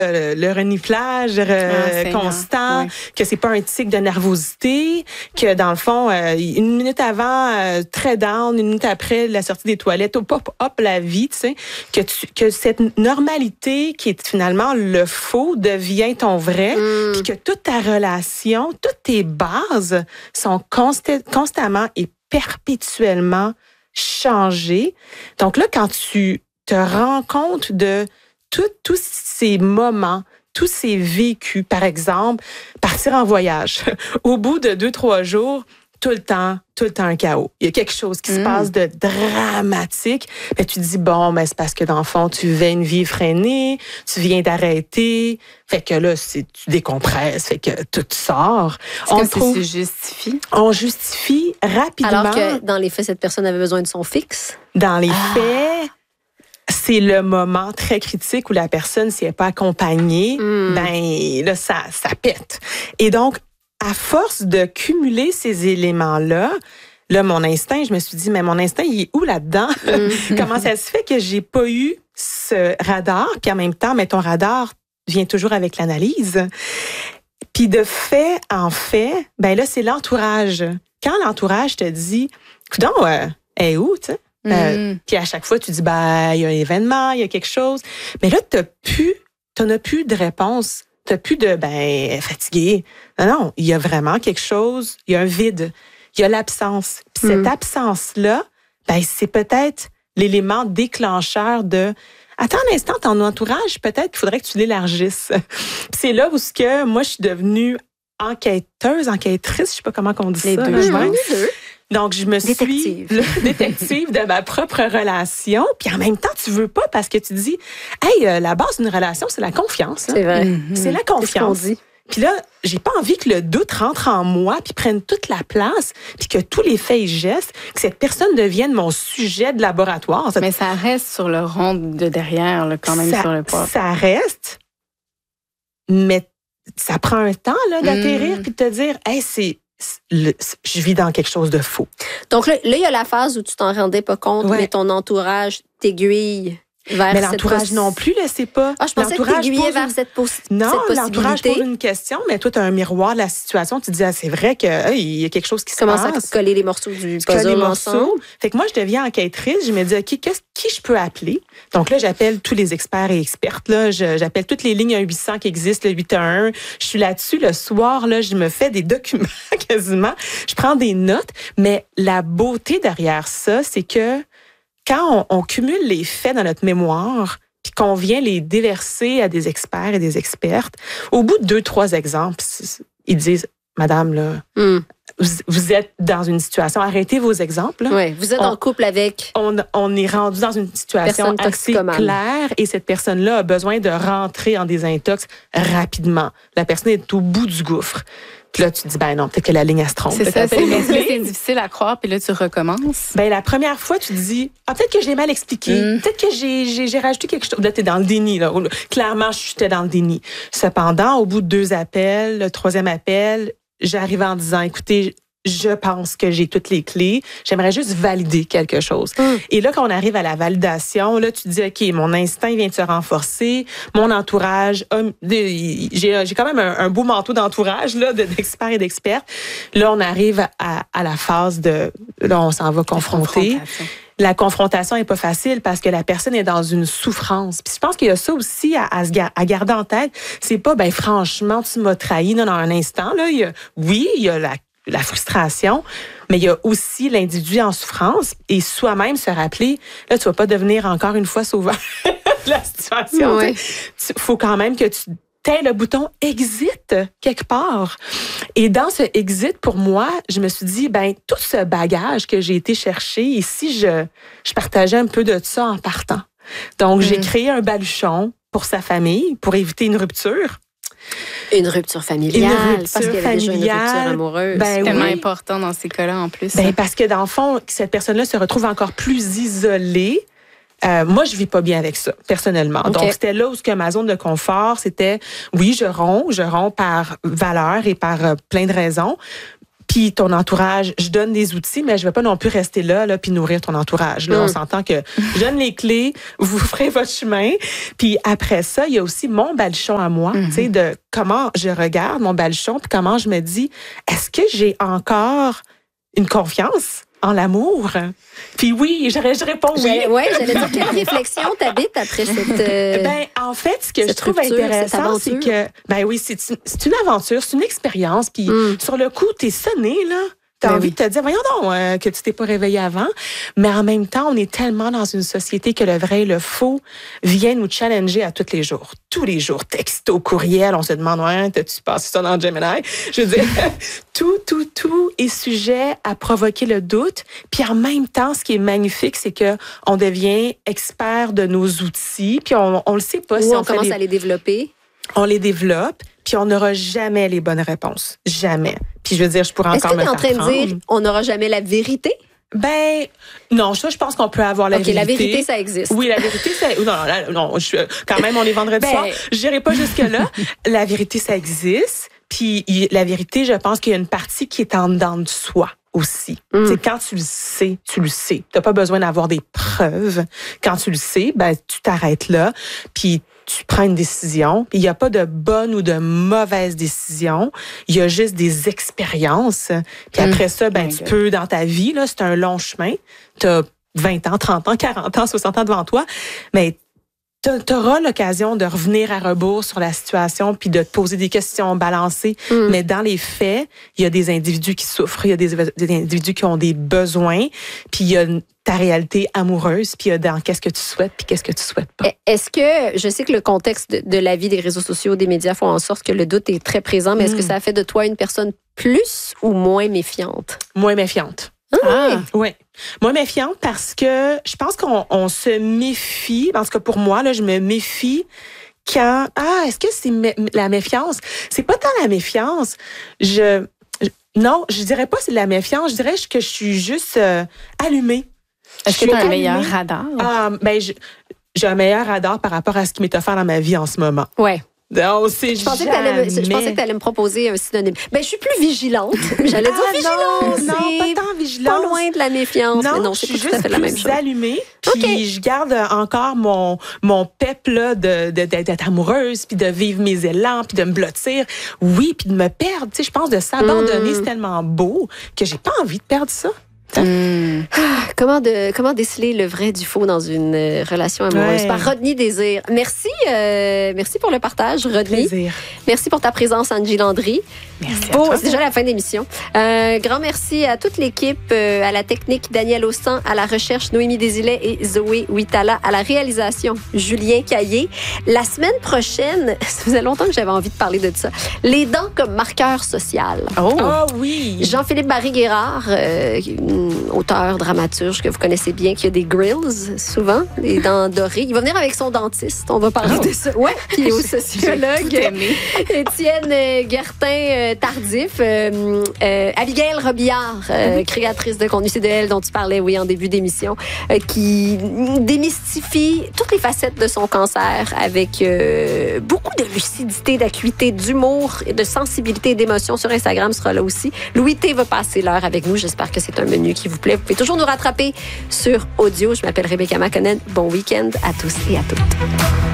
le reniflage constant, que c'est pas un tic de nervosité, que dans le fond, une minute avant, très down, une minute après la sortie des toilettes, hop, la vie, tu sais, que cette normalité qui est finalement le faux devient ton vrai, puis que toute ta relation, toutes tes bases sont constamment et perpétuellement changées. Donc là, quand tu te rends compte de tous ces moments, tous ces vécus, par exemple, partir en voyage. Au bout de 2-3 jours, tout le temps un chaos. Il y a quelque chose qui se passe de dramatique. Mais tu te dis, bon, mais c'est parce que dans le fond, tu vivais une vie freinée, tu viens d'arrêter. Fait que là, tu décompresses, fait que tout sort. Se justifie. On justifie rapidement. Alors que dans les faits, cette personne avait besoin de son fixe. Dans les faits, c'est le moment très critique où la personne, si elle n'est pas accompagnée, ben là, ça pète. Et donc, à force de cumuler ces éléments-là, là, mon instinct, je me suis dit, mais mon instinct, il est où là-dedans? Comment ça se fait que j'ai pas eu ce radar? Puis en même temps, mais ton radar vient toujours avec l'analyse. Puis de fait en fait, ben là, c'est l'entourage. Quand l'entourage te dit, coudonc, elle est où, tu sais? Puis à chaque fois, tu dis, il y a un événement, il y a quelque chose. Mais là, t'en as plus de réponse. T'as plus de, fatigué. Non, il y a vraiment quelque chose, il y a un vide. Il y a l'absence. Puis cette absence-là, c'est peut-être l'élément déclencheur de, attends un instant, ton entourage, peut-être qu'il faudrait que tu l'élargisses. Puis c'est là où moi, je suis devenue enquêtrice, je sais pas comment on dit les ça. Deux. Donc, je me suis détective de ma propre relation. Puis en même temps, tu veux pas parce que tu dis, la base d'une relation, c'est la confiance. Hein? C'est vrai. C'est la confiance. C'est ce qu'on dit. Puis là, j'ai pas envie que le doute rentre en moi puis prenne toute la place puis que tous les faits et gestes, que cette personne devienne mon sujet de laboratoire. Mais ça reste sur le rond de derrière, là, quand même, sur le pas. Ça reste, mais ça prend un temps là, d'atterrir puis de te dire, je vis dans quelque chose de faux. Donc là, il y a la phase où tu t'en rendais pas compte, mais ton entourage t'aiguille vers mais l'entourage non plus, là, c'est pas. Je pensais que t'aiguillais vers cette possibilité. Non, l'entourage pose une question, mais toi, tu as un miroir de la situation. Tu te dis, c'est vrai qu'il y a quelque chose qui se passe. Commence à coller les morceaux du puzzle ensemble. Fait que moi, je deviens enquêtrice. Je me dis, OK, qui je peux appeler? Donc là, j'appelle tous les experts et expertes. Là, j'appelle toutes les lignes 1-800 qui existent, le 811. Je suis là-dessus le soir. Là, je me fais des documents quasiment. Je prends des notes. Mais la beauté derrière ça, c'est que quand on cumule les faits dans notre mémoire, puis qu'on vient les déverser à des experts et des expertes, au bout de 2-3 exemples, ils disent, Madame, là, vous êtes dans une situation, arrêtez vos exemples. Oui, vous êtes en couple avec. On est rendu dans une situation assez claire et cette personne-là a besoin de rentrer en désintox rapidement. La personne est au bout du gouffre. Puis là, tu te dis, non, peut-être que la ligne, elle se trompe. C'est ça, c'est difficile à croire, puis là, tu recommences. La première fois, tu te dis, peut-être que je l'ai mal expliqué. Peut-être que j'ai rajouté quelque chose. Là, t'es dans le déni, là. Clairement, j'étais dans le déni. Cependant, au bout de 2 appels, le 3e appel, j'arrive en disant, écoutez, je pense que j'ai toutes les clés. J'aimerais juste valider quelque chose. Et là, quand on arrive à la validation, là, tu te dis, OK, mon instinct vient de se renforcer. Mon entourage, j'ai quand même un beau manteau d'entourage, là, d'experts et d'expertes. Là, on arrive à la phase là, on s'en va confronter. La confrontation est pas facile parce que la personne est dans une souffrance. Puis je pense qu'il y a ça aussi à garder en tête. C'est pas, franchement, tu m'as trahi dans un instant, là. Il y a la frustration, mais il y a aussi l'individu en souffrance et soi-même se rappeler, là, tu vas pas devenir encore une fois sauveur de la situation. Il faut quand même que tu aies le bouton « exit » quelque part. Et dans ce « exit », pour moi, je me suis dit, tout ce bagage que j'ai été chercher, et si je partageais un peu de ça en partant. Donc, j'ai créé un baluchon pour sa famille, pour éviter une rupture. Une rupture familiale, parce qu'il y avait déjà une rupture amoureuse. C'est tellement important dans ces cas-là, en plus. Parce que, dans le fond, cette personne-là se retrouve encore plus isolée. Moi, je vis pas bien avec ça, personnellement. Okay. Donc, c'était là où ma zone de confort, c'était, oui, je romps par valeur et par plein de raisons. Puis ton entourage, je donne des outils, mais je vais pas non plus rester là puis nourrir ton entourage. Là, on s'entend que je donne les clés, vous ferez votre chemin. Puis après ça, il y a aussi mon baluchon à moi, tu sais, de comment je regarde mon baluchon, puis comment je me dis, est-ce que j'ai encore une confiance en l'amour? Puis oui, je réponds oui. J'allais dire, quelle réflexion t'habites après cette... en fait, ce que je trouve intéressant, c'est que, c'est une aventure, c'est une expérience. Puis sur le coup, t'es sonné, là. T'as envie de te dire, voyons donc, que tu t'es pas réveillé avant. Mais en même temps, on est tellement dans une société que le vrai et le faux viennent nous challenger à tous les jours. Tous les jours, texto, courriel, on se demande, t'as-tu passé ça dans Gemini? Je veux dire, tout est sujet à provoquer le doute. Puis en même temps, ce qui est magnifique, c'est que on devient expert de nos outils. Puis on le sait pas si on commence à les développer. On les développe, puis on n'aura jamais les bonnes réponses. Jamais. Puis je veux dire, je pourrais encore me faire prendre. Est-ce que tu es en train de dire on n'aura jamais la vérité? Non, ça, je pense qu'on peut avoir la vérité. OK, la vérité, ça existe. Oui, la vérité, ça... Non, quand même, on est vendredi soir. Je n'irai pas jusque-là. La vérité, ça existe. Puis la vérité, je pense qu'il y a une partie qui est en dedans de soi aussi. C'est quand tu le sais, tu le sais. Tu n'as pas besoin d'avoir des preuves. Quand tu le sais, tu t'arrêtes là, puis tu prends une décision. Il n'y a pas de bonne ou de mauvaise décision. Il y a juste des expériences. Puis après ça, tu peux, dans ta vie, là, c'est un long chemin. Tu as 20 ans, 30 ans, 40 ans, 60 ans devant toi. Mais tu auras l'occasion de revenir à rebours sur la situation puis de te poser des questions balancées. Mais dans les faits, il y a des individus qui souffrent, il y a des individus qui ont des besoins, puis il y a ta réalité amoureuse, puis il y a dans qu'est-ce que tu souhaites puis qu'est-ce que tu souhaites pas. Est-ce que, je sais que le contexte de la vie des réseaux sociaux, des médias font en sorte que le doute est très présent, mais est-ce que ça a fait de toi une personne plus ou moins méfiante? Moins méfiante. Oui. Moins méfiante parce que je pense qu'on se méfie. En tout cas, pour moi, là, je me méfie quand... est-ce que c'est la méfiance? C'est pas tant la méfiance. Non, je dirais pas c'est de la méfiance. Je dirais que je suis juste allumée. Est-ce que tu as un meilleur radar? J'ai un meilleur radar par rapport à ce qui m'est offert dans ma vie en ce moment. Ouais. Non, je pensais que tu allais me proposer un synonyme. Je suis plus vigilante. J'allais dire vigilance. Non, pas tant vigilance. Pas loin de la méfiance. Non, mais non, c'est pas tout à fait la même chose. Allumée. Puis je garde encore mon pep là d'être amoureuse, puis de vivre mes élans, puis de me blottir. Oui, puis de me perdre. Tu sais, je pense de s'abandonner, c'est tellement beau que j'ai pas envie de perdre ça. Comment déceler le vrai du faux dans une relation amoureuse? Par Rodney Désir. Merci pour le partage, Rodney. Plaisir. Merci pour ta présence, Angie Landry. Merci à toi. C'est déjà la fin de l'émission. Grand merci à toute l'équipe, à la technique, Daniel Austan, à la recherche, Noémie Desilets et Zoé Huitala, à la réalisation, Julien Caillé. La semaine prochaine, ça faisait longtemps que j'avais envie de parler de ça, les dents comme marqueur social. Oui! Jean-Philippe Barry-Guérard, auteur, dramaturge que vous connaissez bien, qui a des grills, souvent, des dents dorées. Il va venir avec son dentiste. On va parler de ça. Oui, puis au sociologue Étienne Gertin-Tardif. Abigail Robillard, créatrice de contenu CDL dont tu parlais, en début d'émission, qui démystifie toutes les facettes de son cancer avec beaucoup de lucidité, d'acuité, d'humour, de sensibilité et d'émotion. Sur Instagram, sera là aussi. Louis T va passer l'heure avec nous. J'espère que c'est un menu qui vous plaît. Vous pouvez toujours nous rattraper sur audio. Je m'appelle Rebecca Makonnen. Bon week-end à tous et à toutes.